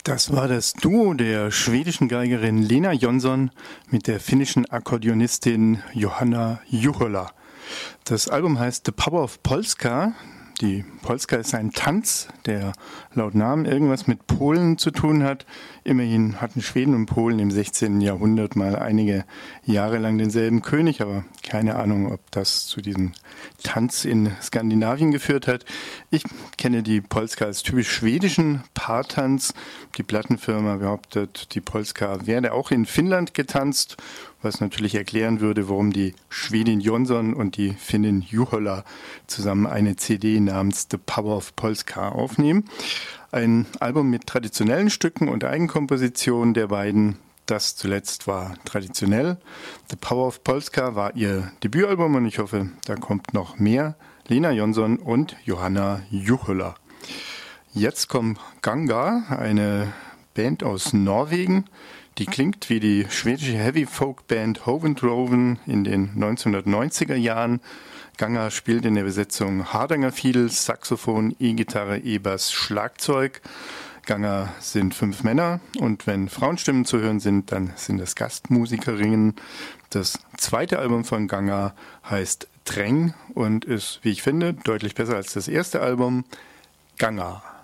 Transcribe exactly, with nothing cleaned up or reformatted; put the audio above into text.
Das war das Duo der schwedischen Geigerin Lena Jonsson mit der finnischen Akkordeonistin Johanna Juhola. Das Album heißt The Power of Polska. Die Polska ist ein Tanz, der laut Namen irgendwas mit Polen zu tun hat. Immerhin hatten Schweden und Polen im sechzehnten. Jahrhundert mal einige Jahre lang denselben König, aber keine Ahnung, ob das zu diesem Tanz in Skandinavien geführt hat. Ich kenne die Polska als typisch schwedischen Paartanz. Die Plattenfirma behauptet, die Polska werde auch in Finnland getanzt, was natürlich erklären würde, warum die Schwedin Jonsson und die Finnin Juhola zusammen eine C D namens The Power of Polska aufnehmen. Ein Album mit traditionellen Stücken und Eigenkompositionen der beiden. Das zuletzt war traditionell. The Power of Polska war ihr Debütalbum und ich hoffe, da kommt noch mehr. Lena Jonsson und Johanna Juhola. Jetzt kommt Ganga, eine Band aus Norwegen. Die klingt wie die schwedische Heavy-Folk-Band Hovendroven in den neunzehnhundertneunziger Jahren. Ganga spielt in der Besetzung Hardanger Fiedel, Saxophon, E-Gitarre, E-Bass, Schlagzeug. Ganga sind fünf Männer und wenn Frauenstimmen zu hören sind, dann sind das Gastmusikerinnen. Das zweite Album von Ganga heißt Träng und ist, wie ich finde, deutlich besser als das erste Album. Ganga.